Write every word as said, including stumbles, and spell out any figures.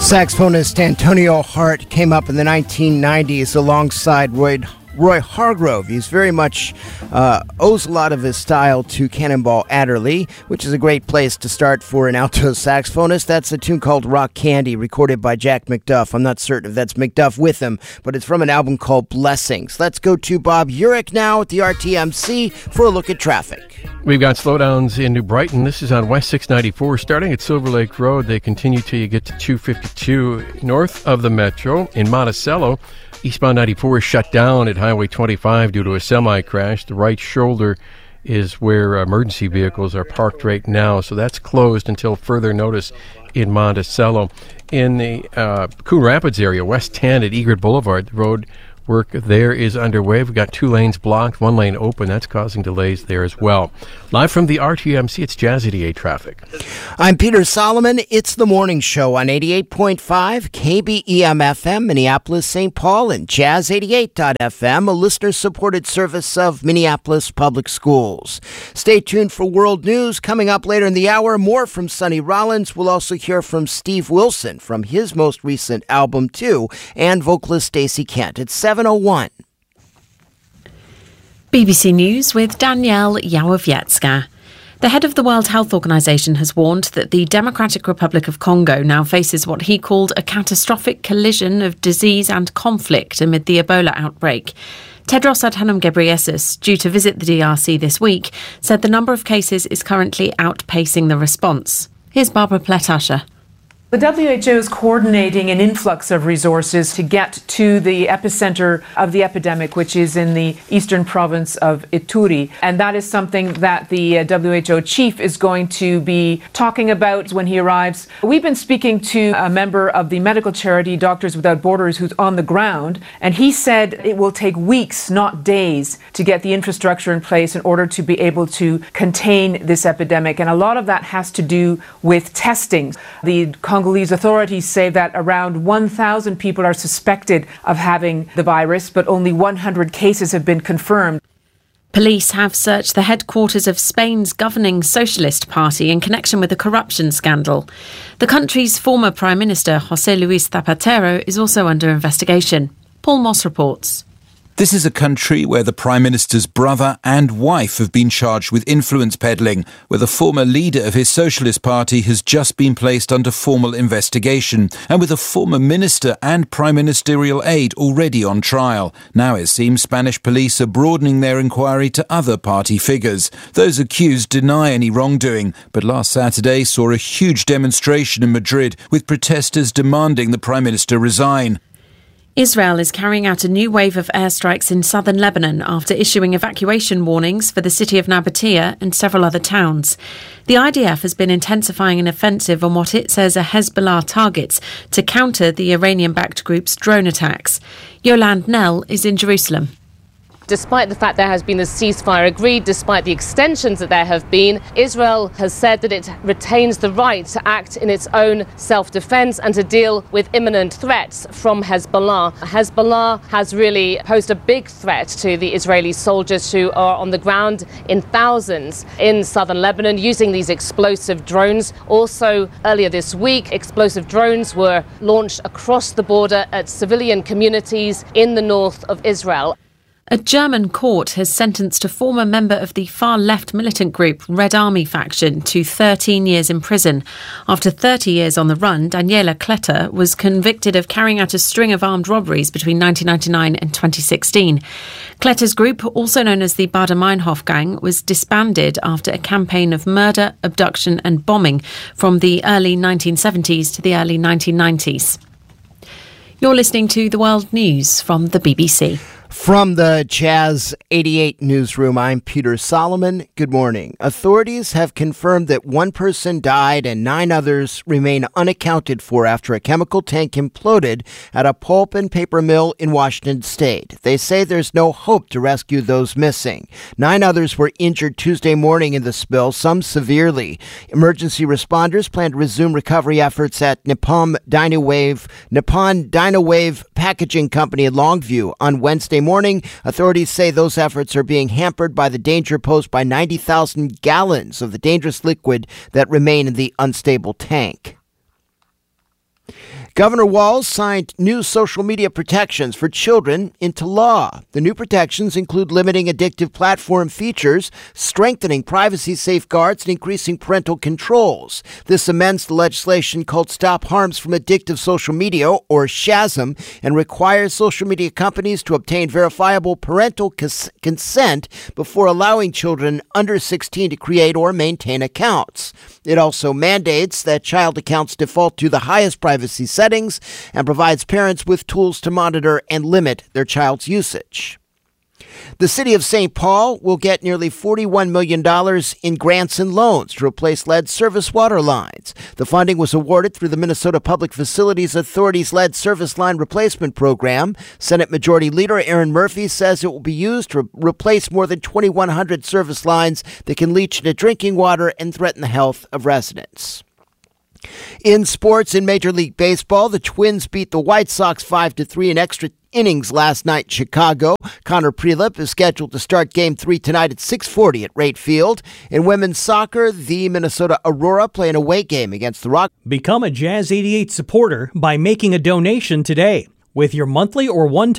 Saxophonist Antonio Hart came up in the nineteen nineties alongside Roy, Roy Hargrove. He's very much uh, owes a lot of his style to Cannonball Adderley, which is a great place to start for an alto saxophonist. That's a tune called Rock Candy, recorded by Jack McDuff. I'm not certain if that's McDuff with him, but it's from an album called Blessings. Let's go to Bob Urich now at the R T M C for a look at traffic. We've got slowdowns in New Brighton. This is on West six ninety-four. Starting at Silver Lake Road, they continue till you get to two fifty-two north of the Metro. In Monticello, eastbound ninety-four is shut down at Highway twenty-five due to a semi-crash. The right shoulder is where emergency vehicles are parked right now, so that's closed until further notice in Monticello. In the uh, Coon Rapids area, West ten at Egret Boulevard, the road work there is underway. We've got two lanes blocked, one lane open. That's causing delays there as well. Live from the R T M C, it's Jazz eighty-eight traffic. I'm Peter Solomon. It's the morning show on eighty-eight point five K B E M F M, Minneapolis, Saint Paul, and Jazz eighty-eight dot F M, a listener-supported service of Minneapolis Public Schools. Stay tuned for world news. Coming up later in the hour, more from Sonny Rollins. We'll also hear from Steve Wilson from his most recent album, too, and vocalist Stacey Kent. It's seven oh one. B B C News with Danielle Yawowiecka. The head of the World Health Organization has warned that the Democratic Republic of Congo now faces what he called a catastrophic collision of disease and conflict amid the Ebola outbreak. Tedros Adhanom Ghebreyesus, due to visit the D R C this week, said the number of cases is currently outpacing the response. Here's Barbara Pletasher. The W H O is coordinating an influx of resources to get to the epicenter of the epidemic, which is in the eastern province of Ituri. And that is something that the W H O chief is going to be talking about when he arrives. We've been speaking to a member of the medical charity Doctors Without Borders who's on the ground, and he said it will take weeks, not days, to get the infrastructure in place in order to be able to contain this epidemic. And a lot of that has to do with testing. The Congolese authorities say that around one thousand people are suspected of having the virus, but only one hundred cases have been confirmed. Police have searched the headquarters of Spain's governing Socialist Party in connection with a corruption scandal. The country's former Prime Minister, José Luis Zapatero, is also under investigation. Paul Moss reports. This is a country where the Prime Minister's brother and wife have been charged with influence peddling, where the former leader of his Socialist Party has just been placed under formal investigation, and with a former minister and prime ministerial aide already on trial. Now it seems Spanish police are broadening their inquiry to other party figures. Those accused deny any wrongdoing, but last Saturday saw a huge demonstration in Madrid with protesters demanding the Prime Minister resign. Israel is carrying out a new wave of airstrikes in southern Lebanon after issuing evacuation warnings for the city of Nabatea and several other towns. The I D F has been intensifying an offensive on what it says are Hezbollah targets to counter the Iranian-backed group's drone attacks. Yolande Nell is in Jerusalem. Despite the fact there has been a ceasefire agreed, despite the extensions that there have been, Israel has said that it retains the right to act in its own self-defense and to deal with imminent threats from Hezbollah. Hezbollah has really posed a big threat to the Israeli soldiers who are on the ground in thousands in southern Lebanon using these explosive drones. Also, earlier this week, explosive drones were launched across the border at civilian communities in the north of Israel. A German court has sentenced a former member of the far-left militant group Red Army faction to thirteen years in prison. After thirty years on the run, Daniela Kletter was convicted of carrying out a string of armed robberies between nineteen ninety-nine and twenty sixteen. Kletter's group, also known as the Baader-Meinhof Gang, was disbanded after a campaign of murder, abduction and bombing from the early nineteen seventies to the early nineteen nineties. You're listening to The World News from the B B C. From the Jazz eighty-eight newsroom, I'm Peter Solomon. Good morning. Authorities have confirmed that one person died and nine others remain unaccounted for after a chemical tank imploded at a pulp and paper mill in Washington state. They say there's no hope to rescue those missing. Nine others were injured Tuesday morning in the spill, some severely. Emergency responders plan to resume recovery efforts at Nippon Dynawave, Nippon Dynawave Packaging Company in Longview on Wednesday morning. Authorities say those efforts are being hampered by the danger posed by ninety thousand gallons of the dangerous liquid that remain in the unstable tank. Governor Walz signed new social media protections for children into law. The new protections include limiting addictive platform features, strengthening privacy safeguards, and increasing parental controls. This amends the legislation called Stop Harms from Addictive Social Media, or SHASM, and requires social media companies to obtain verifiable parental cons- consent before allowing children under sixteen to create or maintain accounts. It also mandates that child accounts default to the highest privacy settings and provides parents with tools to monitor and limit their child's usage. The city of Saint Paul will get nearly forty-one million dollars in grants and loans to replace lead service water lines. The funding was awarded through the Minnesota Public Facilities Authority's lead service line replacement program. Senate Majority Leader Aaron Murphy says it will be used to replace more than twenty-one hundred service lines that can leach into drinking water and threaten the health of residents. In sports, in Major League Baseball, the Twins beat the White Sox five to three in extra innings last night in Chicago. Connor Prelip is scheduled to start Game three tonight at six forty at Rate Field. In women's soccer, the Minnesota Aurora play an away game against the Rock. Become a Jazz eighty-eight supporter by making a donation today. With your monthly or one